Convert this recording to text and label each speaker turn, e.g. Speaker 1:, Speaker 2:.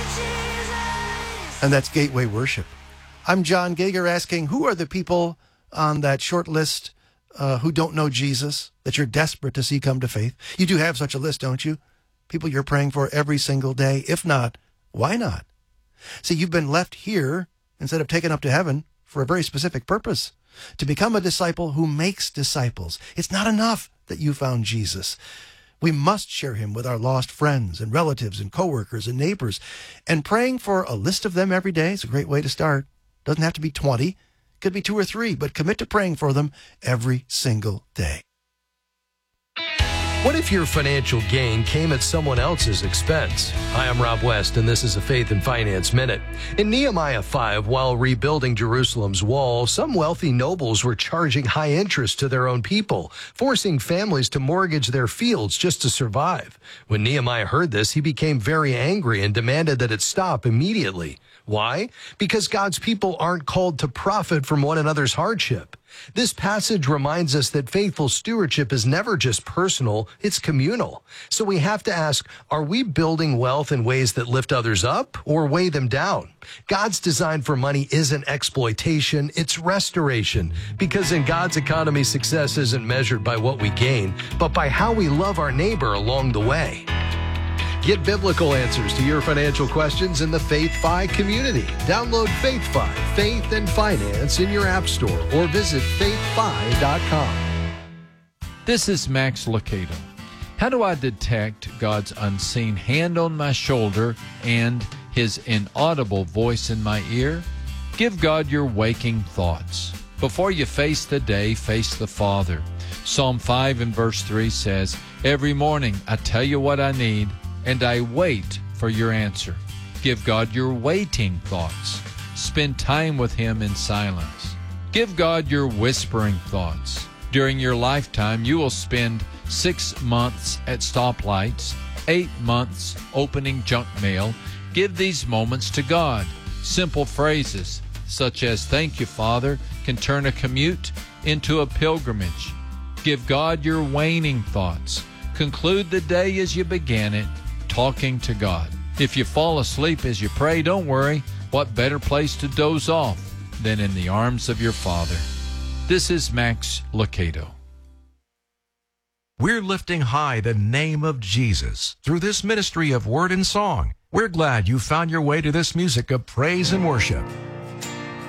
Speaker 1: And that's Gateway Worship. I'm John Gager asking, who are the people on that short list who don't know Jesus that you're desperate to see come to faith? You do have such a list, don't you? People you're praying for every single day. If not, why not? See, you've been left here instead of taken up to heaven for a very specific purpose, to become a disciple who makes disciples. It's not enough that you found Jesus. We must share him with our lost friends and relatives and coworkers and neighbors. And praying for a list of them every day is a great way to start. Doesn't have to be 20. Could be 2 or 3, but commit to praying for them every single day.
Speaker 2: What if your financial gain came at someone else's expense? Hi, I'm Rob West, and this is a Faith and Finance Minute. In Nehemiah 5, while rebuilding Jerusalem's wall, some wealthy nobles were charging high interest to their own people, forcing families to mortgage their fields just to survive. When Nehemiah heard this, he became very angry and demanded that it stop immediately. Why? Because God's people aren't called to profit from one another's hardship. This passage reminds us that faithful stewardship is never just personal, it's communal. So we have to ask, are we building wealth in ways that lift others up or weigh them down? God's design for money isn't exploitation, it's restoration. Because in God's economy, success isn't measured by what we gain, but by how we love our neighbor along the way. Get biblical answers to your financial questions in the Faith Fi community. Download Faith Fi, Faith and Finance in your app store or visit faithfi.com.
Speaker 3: This is Max Lucado. How do I detect God's unseen hand on my shoulder and his inaudible voice in my ear? Give God your waking thoughts. Before you face the day, face the Father. Psalm 5 and verse 3 says, "Every morning I tell you what I need, and I wait for your answer." Give God your waiting thoughts. Spend time with him in silence. Give God your whispering thoughts. During your lifetime, you will spend 6 months at stoplights, 8 months opening junk mail. Give these moments to God. Simple phrases such as "Thank you, Father," can turn a commute into a pilgrimage. Give God your waning thoughts. Conclude the day as you began it, talking to God. If you fall asleep as you pray, don't worry. What better place to doze off than in the arms of your Father? This is Max Lucado.
Speaker 4: We're lifting high the name of Jesus through this ministry of word and song. We're glad you found your way to this music of praise and worship.